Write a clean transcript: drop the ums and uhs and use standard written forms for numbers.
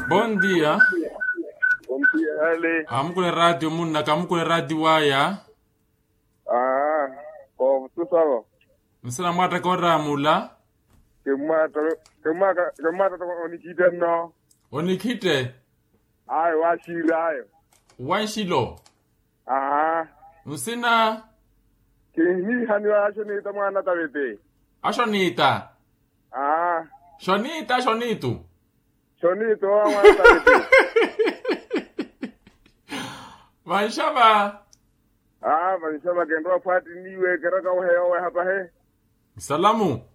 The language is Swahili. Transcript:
Bom dia. Bom dia, Ale. Amukule radio munna kamukule radio waya. Tu sabo. Msana mwata kora mula. Kemata to onikite no. Onikite. Ai washira ayo. Wanshilo. Msina. Kini hani washoni tamana tabete. Ashonita. Shonitu. Shonito mwana tabete. Vanshaba. Vanshaba kendwa pati niwe keraka wewe hapa he. Salamu.